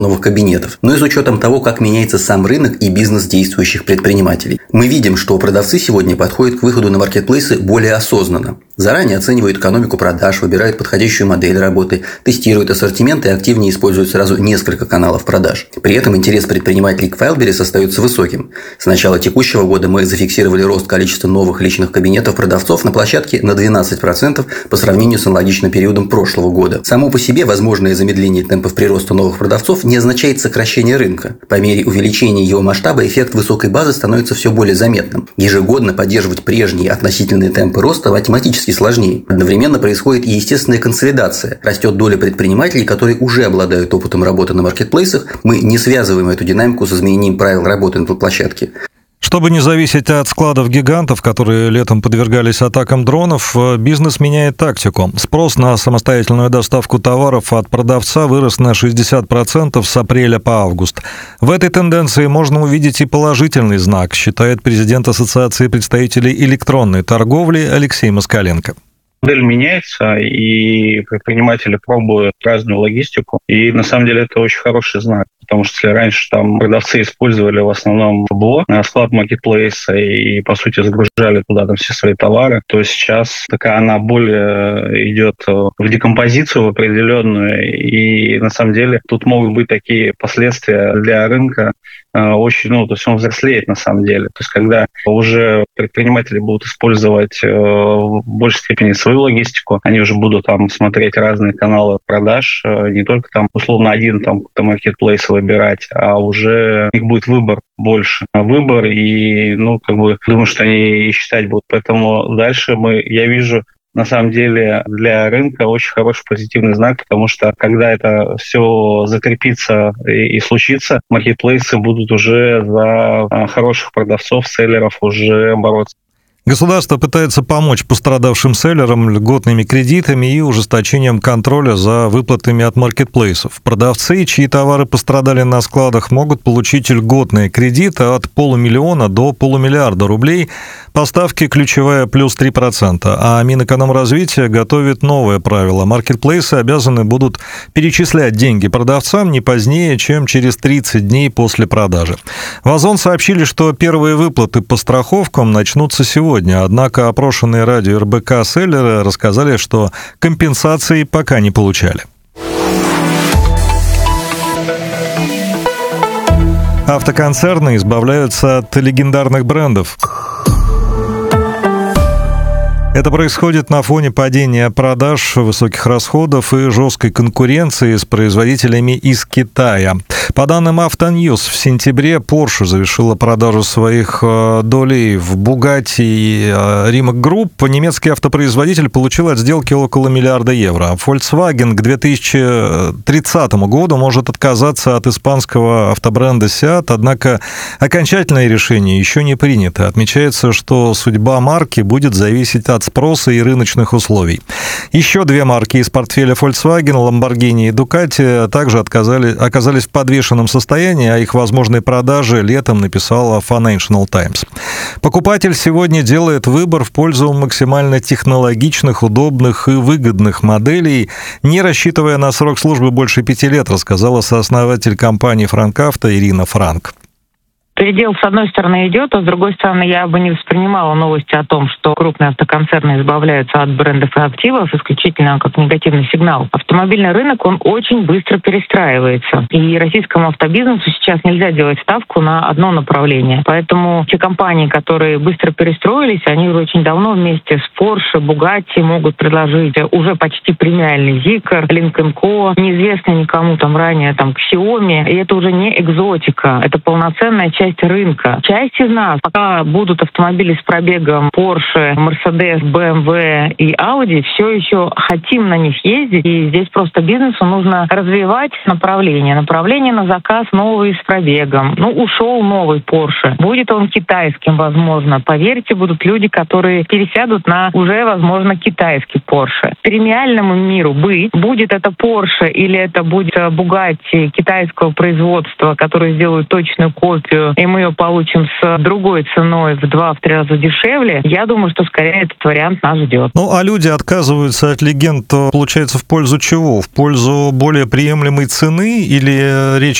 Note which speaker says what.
Speaker 1: новых кабинетов, но и с учетом того, как меняется сам рынок и бизнес действующих предпринимателей. Мы видим, что продавцы сегодня подходят к выходу на маркетплейсы более осознанно. Заранее оценивают экономику продаж, выбирают подходящую модель работы, тестируют ассортимент и активнее используют сразу несколько каналов продаж. При этом интерес предпринимателей к Wildberries остается высоким. С начала текущего года мы зафиксировали рост количества новых личных кабинетов продавцов на площадке на 12% по сравнению с аналогичным периодом прошлого года. Само по себе возможное замедление темпов прироста новых продавцов не означает сокращение рынка. По мере увеличения его масштаба эффект высокой базы становится все более заметным. Ежегодно поддерживать прежние относительные темпы роста математически сложнее. Одновременно происходит и естественная консолидация. Растет доля предпринимателей, которые уже обладают опытом работы на маркетплейсах. Мы не связываем эту динамику с изменением правил работы на площадке.
Speaker 2: Чтобы не зависеть от складов гигантов, которые летом подвергались атакам дронов, бизнес меняет тактику. Спрос на самостоятельную доставку товаров от продавца вырос на 60% с апреля по август. В этой тенденции можно увидеть и положительный знак, считает президент Ассоциации представителей электронной торговли Алексей Москаленко.
Speaker 3: Модель меняется, и предприниматели пробуют разную логистику, и на самом деле это очень хороший знак, потому что если раньше там продавцы использовали в основном табло, склад маркетплейса и, по сути, загружали туда там все свои товары, то сейчас такая она более идет в декомпозицию в определенную, и на самом деле тут могут быть такие последствия для рынка, очень, то есть он взрослеет на самом деле. То есть когда уже предприниматели будут использовать в большей степени свою логистику, они уже будут там смотреть разные каналы продаж, не только там условно один там маркетплейс выбирать, а уже у них будет выбор больше. Выбор и, думаю, что они и считать будут. Поэтому дальше я вижу на самом деле для рынка очень хороший позитивный знак, потому что когда это все закрепится и случится, маркетплейсы будут уже за хороших продавцов, селлеров уже бороться.
Speaker 2: Государство пытается помочь пострадавшим селлерам льготными кредитами и ужесточением контроля за выплатами от маркетплейсов. Продавцы, чьи товары пострадали на складах, могут получить льготные кредиты от 500 000 до 500 000 000 рублей. По ставке ключевая плюс 3%. А Минэкономразвития готовит новое правило. Маркетплейсы обязаны будут перечислять деньги продавцам не позднее, чем через 30 дней после продажи. В Озон сообщили, что первые выплаты по страховкам начнутся сегодня. Однако опрошенные радио РБК селлеры рассказали, что компенсации пока не получали. Автоконцерны избавляются от легендарных брендов. Это происходит на фоне падения продаж, высоких расходов и жесткой конкуренции с производителями из Китая. По данным Автоньюз, в сентябре Porsche завершила продажу своих долей в Bugatti и Rimac Group. Немецкий автопроизводитель получил от сделки около €1 миллиарда. Volkswagen к 2030 году может отказаться от испанского автобренда Seat, однако окончательное решение еще не принято. Отмечается, что судьба марки будет зависеть от спроса и рыночных условий. Еще две марки из портфеля Volkswagen, Lamborghini и Ducati, также оказались в подвешенном состоянии, а их возможной продаже летом написала Financial Times. Покупатель сегодня делает выбор в пользу максимально технологичных, удобных и выгодных моделей, не рассчитывая на срок службы больше 5 лет, рассказала сооснователь компании «Франкавто» Ирина Франк.
Speaker 4: Передел, с одной стороны, идет, а с другой стороны, я бы не воспринимала новости о том, что крупные автоконцерны избавляются от брендов и активов исключительно как негативный сигнал. Автомобильный рынок, он очень быстро перестраивается. И российскому автобизнесу сейчас нельзя делать ставку на одно направление. Поэтому те компании, которые быстро перестроились, они уже очень давно вместе с Porsche, Bugatti могут предложить уже почти премиальный Zeekr, Lynk & Co, неизвестный никому там ранее Xiaomi. И это уже не экзотика, это полноценная часть рынка. Часть из нас, пока будут автомобили с пробегом Porsche, Mercedes, BMW и Audi, все еще хотим на них ездить, и здесь просто бизнесу нужно развивать направление. Направление на заказ новый с пробегом. Ушел новый Porsche. Будет он китайским, возможно. Поверьте, будут люди, которые пересядут на уже, возможно, китайский Porsche. Премиальному миру будет это Porsche или это будет Bugatti китайского производства, которые сделают точную копию позицию, и мы ее получим с другой ценой в 2-3 раза дешевле, я думаю, что скорее этот вариант нас ждет.
Speaker 2: Ну, а люди отказываются от легенд, получается, в пользу чего? В пользу более приемлемой цены или речь